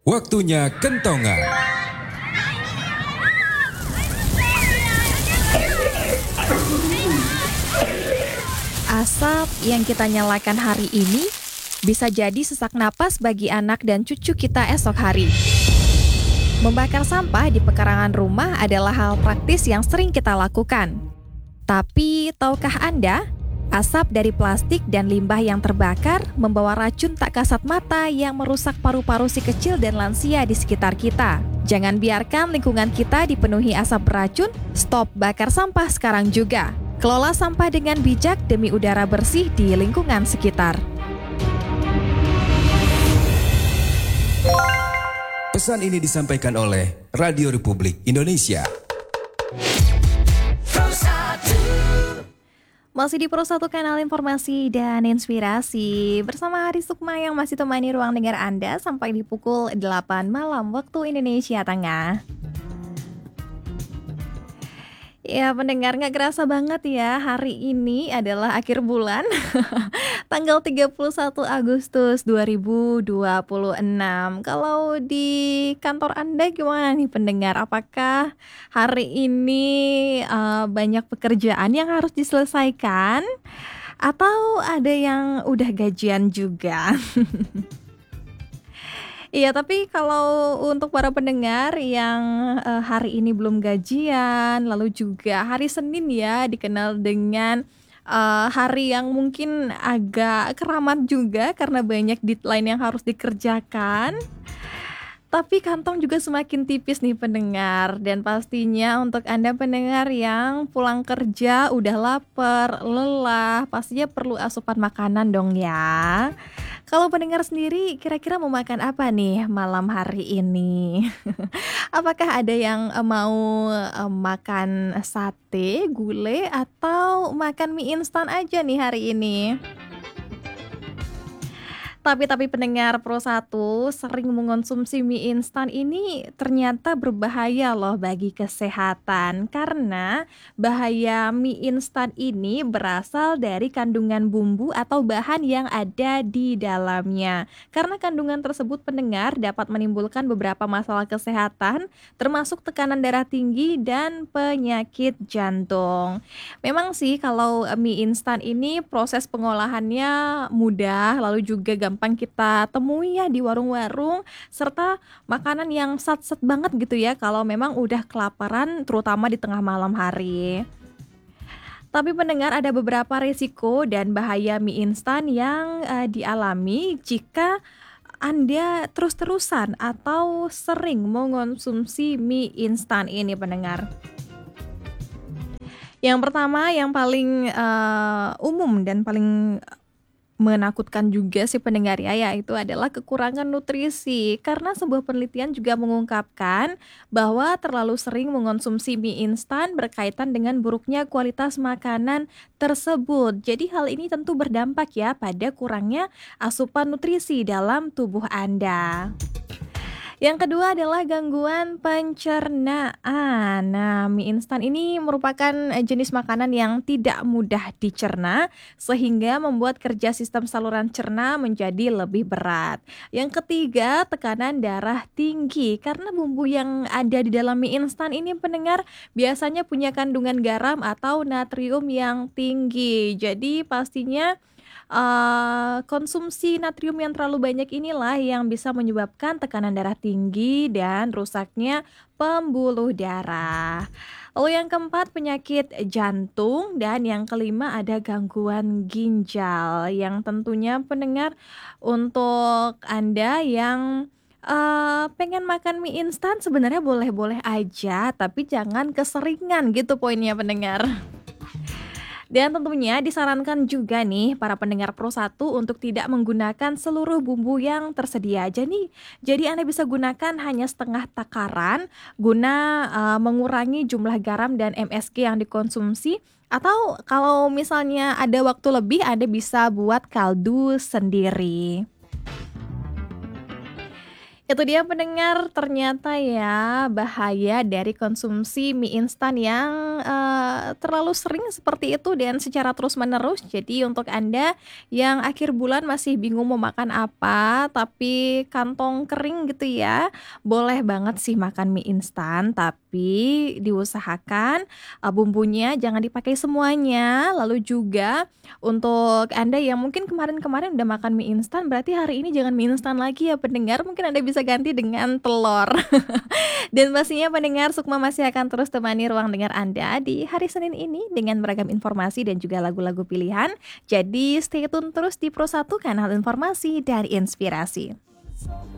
Waktunya kentongan. Asap yang kita nyalakan hari ini bisa jadi sesak napas bagi anak dan cucu kita esok hari. Membakar sampah di pekarangan rumah adalah hal praktis yang sering kita lakukan. Tapi, tahukah Anda, asap dari plastik dan limbah yang terbakar membawa racun tak kasat mata yang merusak paru-paru si kecil dan lansia di sekitar kita. Jangan biarkan lingkungan kita dipenuhi asap beracun, stop bakar sampah sekarang juga. Kelola sampah dengan bijak demi udara bersih di lingkungan sekitar. Pesan ini disampaikan oleh Radio Republik Indonesia. Masih di Pro 1 Kanal Informasi dan Inspirasi bersama Hari Sukma yang masih temani ruang dengar Anda sampai di pukul 8 malam waktu Indonesia Tengah. Ya pendengar, gak kerasa banget ya, hari ini adalah akhir bulan tanggal 31 Agustus 2026. Kalau di kantor Anda gimana nih pendengar? Apakah hari ini banyak pekerjaan yang harus diselesaikan? Atau ada yang udah gajian juga? Iya, tapi kalau untuk para pendengar yang hari ini belum gajian, lalu juga hari Senin ya dikenal dengan hari yang mungkin agak keramat juga karena banyak deadline yang harus dikerjakan. Tapi kantong juga semakin tipis nih pendengar. Dan pastinya untuk Anda pendengar yang pulang kerja udah lapar, lelah, pastinya perlu asupan makanan dong ya. Kalau pendengar sendiri kira-kira mau makan apa nih malam hari ini? Apakah ada yang mau makan sate, gulai, atau makan mie instan aja nih hari ini? Tapi pendengar Pro 1 sering mengonsumsi mie instan ini ternyata berbahaya loh bagi kesehatan. Karena bahaya mie instan ini berasal dari kandungan bumbu atau bahan yang ada di dalamnya. Karena kandungan tersebut pendengar dapat menimbulkan beberapa masalah kesehatan, termasuk tekanan darah tinggi dan penyakit jantung. Memang sih kalau mie instan ini proses pengolahannya mudah, lalu juga gampang kita temui ya di warung-warung, serta makanan yang sat-set banget gitu ya kalau memang udah kelaparan terutama di tengah malam hari. Tapi pendengar, ada beberapa risiko dan bahaya mie instan yang dialami jika Anda terus-terusan atau sering mengonsumsi mie instan ini pendengar. Yang pertama, yang paling umum dan paling menakutkan juga sih pendengar ya, yaitu adalah kekurangan nutrisi. Karena sebuah penelitian juga mengungkapkan bahwa terlalu sering mengonsumsi mie instan berkaitan dengan buruknya kualitas makanan tersebut. Jadi hal ini tentu berdampak ya pada kurangnya asupan nutrisi dalam tubuh Anda. Yang kedua adalah gangguan pencernaan. Nah, mie instan ini merupakan jenis makanan yang tidak mudah dicerna sehingga membuat kerja sistem saluran cerna menjadi lebih berat. Yang ketiga, tekanan darah tinggi karena bumbu yang ada di dalam mie instan ini pendengar biasanya punya kandungan garam atau natrium yang tinggi. Jadi pastinya konsumsi natrium yang terlalu banyak inilah yang bisa menyebabkan tekanan darah tinggi dan rusaknya pembuluh darah. Lalu yang keempat, penyakit jantung, dan yang kelima ada gangguan ginjal yang tentunya pendengar untuk Anda yang pengen makan mie instan sebenarnya boleh-boleh aja, tapi jangan keseringan gitu poinnya pendengar. Dan tentunya disarankan juga nih para pendengar Pro 1 untuk tidak menggunakan seluruh bumbu yang tersedia. Jadi Anda bisa gunakan hanya setengah takaran guna mengurangi jumlah garam dan MSG yang dikonsumsi. Atau kalau misalnya ada waktu lebih, Anda bisa buat kaldu sendiri. Itu dia pendengar, ternyata ya bahaya dari konsumsi mie instan yang terlalu sering seperti itu dan secara terus-menerus. Jadi untuk Anda yang akhir bulan masih bingung mau makan apa, tapi kantong kering gitu ya, boleh banget sih makan mie instan, tapi diusahakan, bumbunya jangan dipakai semuanya. Lalu juga untuk Anda yang mungkin kemarin-kemarin udah makan mie instan, berarti hari ini jangan mie instan lagi ya pendengar, mungkin Anda bisa ganti dengan telur. Dan pastinya pendengar Sukma masih akan terus temani ruang dengar Anda di hari Senin ini dengan beragam informasi dan juga lagu-lagu pilihan. Jadi stay tune terus di Pro 1 kanal informasi dari Inspirasi.